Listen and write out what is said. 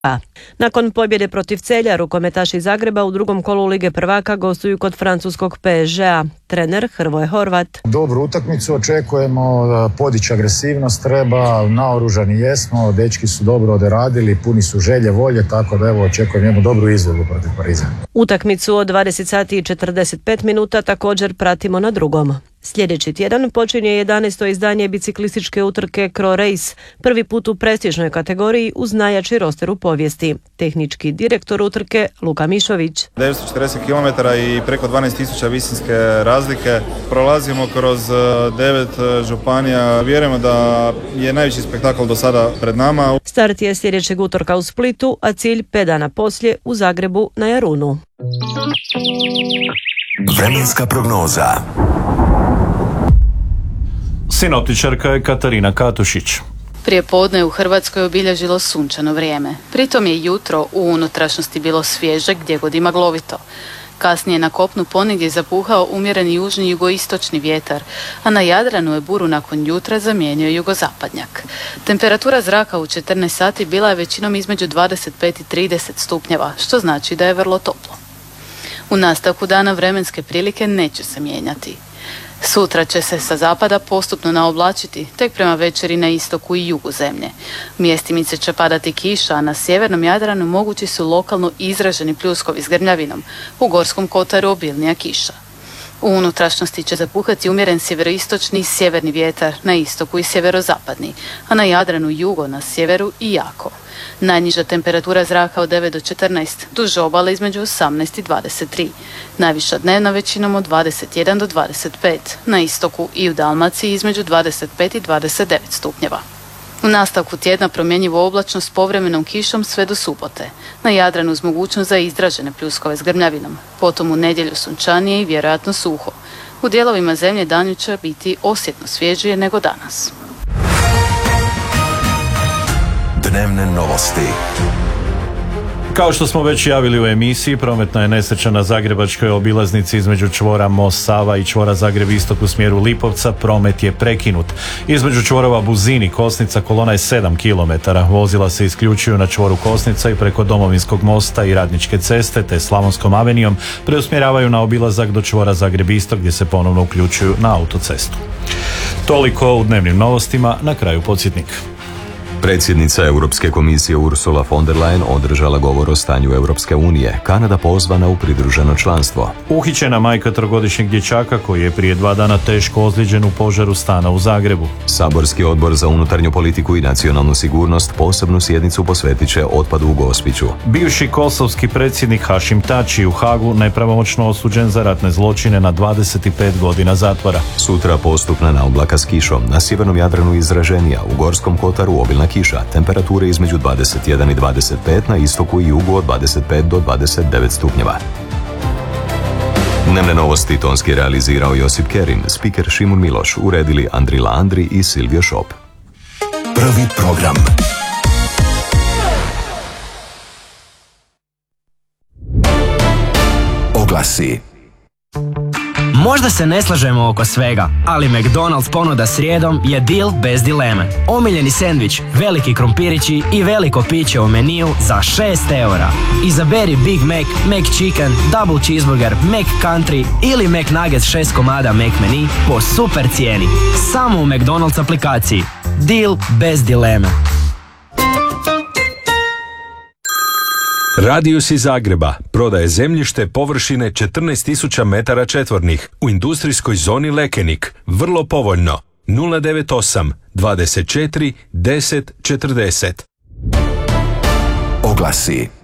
A. Nakon pobjede protiv Celja, rukometaši Zagreba u drugom kolu Lige prvaka gostuju kod francuskog PSG-a. Trener Hrvoje Horvat. Dobru utakmicu očekujemo, podići agresivnost treba, naoružani jesmo, dečki su dobro odradili, puni su želje, volje, tako da evo očekujem jednu dobru izvedbu protiv Pariza. Utakmicu od 20 sati i 45 minuta također pratimo na drugom. Sljedeći tjedan počinje 11. izdanje biciklističke utrke Cro Race, prvi put u prestižnoj kategoriji uz najjači roster u povijesti. Tehnički direktor utrke Luka Mišović. 940 km i preko 12.000 visinske razlike. Prolazimo kroz 9 županija. Vjerujemo da je najveći spektakl do sada pred nama. Start je sljedećeg utorka u Splitu, a cilj 5 dana poslije u Zagrebu na Jarunu. Vremenska prognoza. Sinoptičarka je Katarina Katušić. Prije podne u Hrvatskoj obilježilo sunčano vrijeme. Pritom je jutro u unutrašnjosti bilo svježe gdje god i maglovito. Kasnije na kopnu ponegdje zapuhao umjereni južni jugoistočni vjetar, a na Jadranu je buru nakon jutra zamijenio jugozapadnjak. Temperatura zraka u 14 sati bila je većinom između 25 i 30 stupnjeva, što znači da je vrlo toplo. U nastavku dana vremenske prilike neće se mijenjati. Sutra će se sa zapada postupno naoblačiti, tek prema večeri na istoku i jugu zemlje. Mjestimice će padati kiša, a na sjevernom Jadranu mogući su lokalno izraženi pljuskovi s grmljavinom, u Gorskom kotaru obilnija kiša. U unutrašnjosti će zapuhati umjeren sjeveroistočni i sjeverni vjetar, na istoku i sjeverozapadni, a na Jadranu jugo, na sjeveru i jako. Najniža temperatura zraka od 9 do 14, duž obale između 18 i 23. Najviša dnevna većinom od 21 do 25, na istoku i u Dalmaciji između 25 i 29 stupnjeva. U nastavku tjedna promjenjivo oblačno s povremenom kišom sve do subote. Na Jadranu uz mogućnost za izražene pljuskove s grmljavinom. Potom u nedjelju sunčanije i vjerojatno suho. U dijelovima zemlje danju će biti osjetno svježije nego danas. Dnevne novosti. Kao što smo već javili u emisiji, prometna je nesreća na zagrebačkoj obilaznici između čvora Most Sava i čvora Zagreb Istok u smjeru Lipovca. Promet je prekinut. Između čvorova Buzin i Kosnica kolona je 7 km. Vozila se isključuju na čvoru Kosnica i preko Domovinskog mosta i Radničke ceste te Slavonskom avenijom preusmjeravaju na obilazak do čvora Zagreb Istok gdje se ponovno uključuju na autocestu. Toliko u dnevnim novostima, na kraju podsjetnik. Predsjednica Europske komisije Ursula von der Leyen održala govor o stanju Europske unije. Kanada pozvana u pridruženo članstvo. Uhićena majka trogodišnjeg dječaka koji je prije 2 dana teško ozlijeđen u požaru stana u Zagrebu. Saborski odbor za unutarnju politiku i nacionalnu sigurnost posebnu sjednicu posvetit će otpadu u Gospiću. Bivši kosovski predsjednik Hašim Tači u Hagu nepravomoćno osuđen za ratne zločine na 25 godina zatvora. Sutra postupna naoblaka s kišom. Na sjevernom Jadranu izraženija, u Gorskom kotaru obilna kiša, temperature između 21 i 25, na istoku i jugu od 25 do 29 stupnjeva. Dnevne novosti tonski realizirao Josip Kerin, spiker Šimun Miloš, uredili Andrila Andri i Silvio Šop. Prvi program. Oglasi. Možda se ne slažemo oko svega, ali McDonald's ponuda srijedom je deal bez dileme. Omiljeni sendvič, veliki krompirići i veliko piće u meniju za 6 eura. Izaberi Big Mac, McChicken, Double Cheeseburger, McCountry ili McNuggets 6 komada McMenu po super cijeni. Samo u McDonald's aplikaciji. Deal bez dileme. Radius iz Zagreba prodaje zemljište površine 14.000 metara četvornih u industrijskoj zoni Lekenik. Vrlo povoljno. 098 24 10 40. Oglasi.